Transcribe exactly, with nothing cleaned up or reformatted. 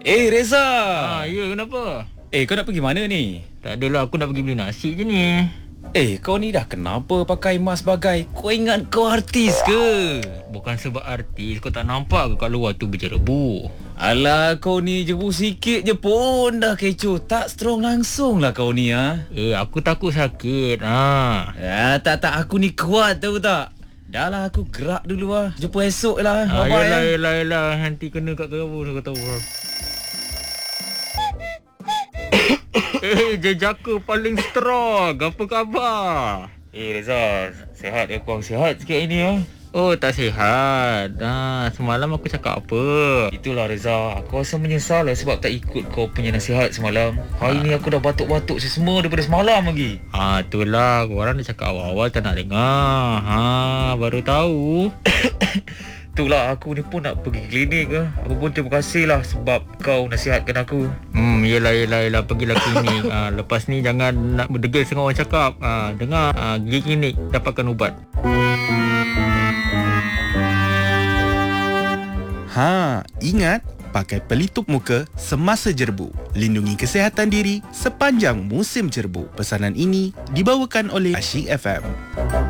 Eh Reza. Ah, ya kenapa? Eh kau nak pergi mana ni? Tak adalah, aku nak pergi beli nasi je ni. Eh kau ni dah kenapa pakai mask bagai? Kau ingat kau artis ke? Bukan sebab artis, kau tak nampak ke kat luar tu berjerebu? Alah kau ni jebu sikit je pun dah kecoh. Tak strong langsung lah kau ni ha. Eh, aku takut sakit. Ha. Ya, tak tak aku ni kuat tahu tak. Dah lah aku gerak dulu lah. Jumpa esok lah. Ah, Bye-bye yelah, ya. yelah, yelah. Nanti kena kat kau, kau tahu. Eh, jejaka paling strong. Apa khabar? Eh Reza, sihat ya kurang sihat sikit ini ya. Oh, tak sihat. Ah, semalam aku cakap apa? Itulah Reza, aku rasa menyesal lah sebab tak ikut kau punya nasihat semalam. Hari ni aku dah batuk-batuk semua daripada semalam lagi. Ah, itulah. Korang dah cakap awal-awal tak nak dengar. Ha, baru tahu. Itulah aku ni pun nak pergi klinik ke. Aku pun terima kasih lah sebab kau nasihatkan aku. Hmm, yelah, yelah, yelah. Pergilah klinik. Ah, lepas ni jangan nak berdegil dengan orang cakap. Ah, dengar, ah, pergi klinik, dapatkan ubat. Ha, ingat pakai pelitup muka semasa jerbu. Lindungi kesihatan diri sepanjang musim jerbu. Pesanan ini dibawakan oleh Asyik F M.